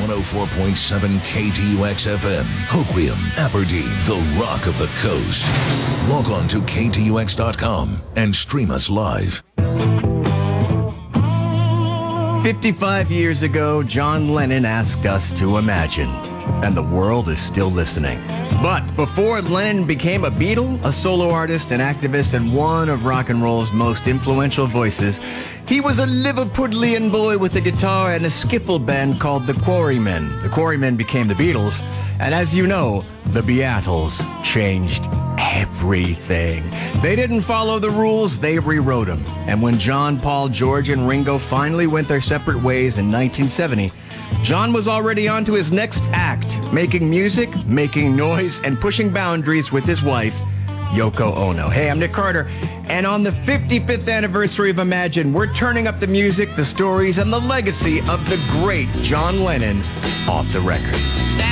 104.7 KTUX FM, Hoquiam, Aberdeen, the rock of the coast. Log on to KTUX.com and stream us live. 55 years ago, John Lennon asked us to imagine, and the world is still listening. But before Lennon became a Beatle, a solo artist, an activist, and one of rock and roll's most influential voices, he was a Liverpudlian boy with a guitar and a skiffle band called the Quarrymen. The Quarrymen became the Beatles, and as you know, the Beatles changed everything. They didn't follow the rules, they rewrote them. And when John, Paul, George, and Ringo finally went their separate ways in 1970, John was already on to his next act, making music, making noise, and pushing boundaries with his wife, Yoko Ono. Hey, I'm Nick Carter, and on the 55th anniversary of Imagine, we're turning up the music, the stories, and the legacy of the great John Lennon off the record.